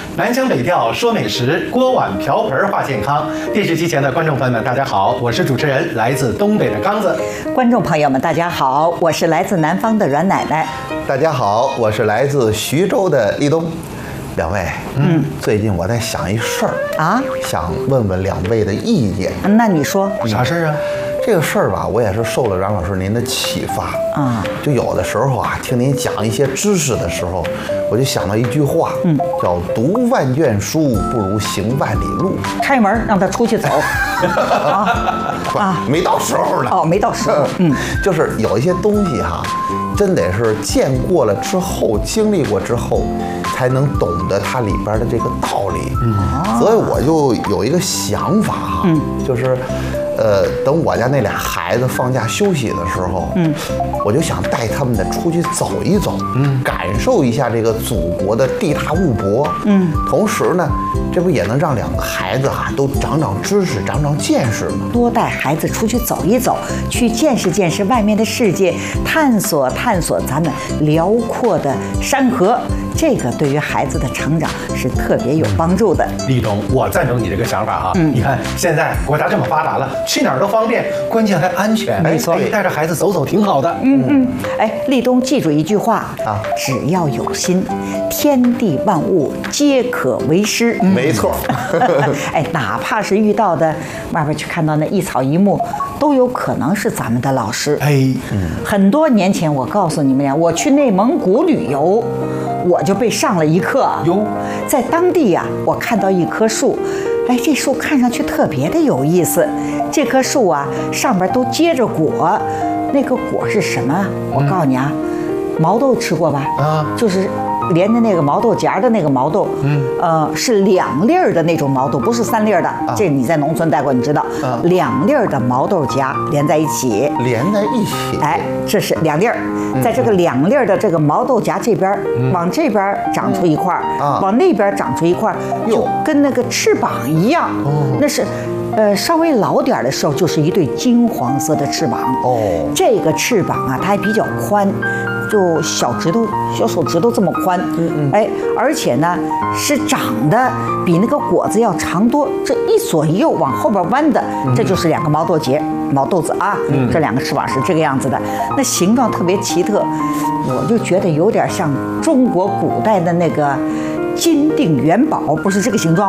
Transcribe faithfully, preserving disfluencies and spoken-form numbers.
南腔北调说美食，锅碗瓢盆话健康。电视机前的观众朋友们，大家好，我是主持人来自东北的刚子。 观众朋友们，大家好，我是来自南方的阮奶奶。 大家好，我是来自徐州的立冬。两位，嗯，最近我在想一事儿啊， 想问问两位的意见。 那你说啥事儿啊？ 这个事儿吧，我也是受了阮老师您的启发啊。 就有的时候啊，听您讲一些知识的时候，我就想到一句话，嗯，叫“读万卷书，不如行万里路”。 开门让他出去走啊啊，没到时候呢。 哦，没到时候。 嗯，就是有一些东西哈，真得是见过了之后，经历过之后，才能懂得它里边的这个道理。嗯，所以我就有一个想法哈，嗯，就是。呃，等我家那俩孩子放假休息的时候，嗯，我就想带他们呢出去走一走，嗯，感受一下这个祖国的地大物博，嗯，同时呢，这不也能让两个孩子哈、啊、都长长知识、长长见识吗？ 多带孩子出去走一走，去见识见识外面的世界，探索探索咱们辽阔的山河，这个对于孩子的成长是特别有帮助的。 立冬，我赞成你这个想法哈。嗯，你看现在国家这么发达了。去哪儿都方便，关键还安全。 没错， 带着孩子走走挺好的。 嗯嗯，哎，立冬记住一句话啊，只要有心，天地万物皆可为师。 嗯、没错。 哎，哪怕是遇到的外边去看到那一草一木，都有可能是咱们的老师。 哎， 嗯，很多年前我告诉你们俩，我去内蒙古旅游，我就被上了一课。 哟， 在当地呀、啊，我看到一棵树。哎，这树看上去特别的有意思。这棵树啊，上边都结着果，那个果是什么？我告诉你啊，嗯、毛豆吃过吧？啊，就是连着那个毛豆荚的那个毛豆，嗯，呃，是两粒儿的那种毛豆，不是三粒儿的。啊、这你在农村待过，你知道，啊、两粒儿的毛豆荚连在一起， 连在一起。 哎，这是两粒儿，嗯、在这个两粒儿的这个毛豆荚这边，嗯、往这边长出一块儿，嗯、往那边长出一块儿，就跟那个翅膀一样。哦，那是。呃，稍微老点的时候，就是一对金黄色的翅膀。哦，这个翅膀啊，它还比较宽，就小指头、小手指头这么宽。嗯嗯。哎，而且呢，是长得比那个果子要长多。这一左一右往后边弯的，嗯、这就是两个毛豆节、毛豆子啊。嗯。这两个翅膀是这个样子的，那形状特别奇特，我就觉得有点像中国古代的那个金锭元宝，不是这个形状。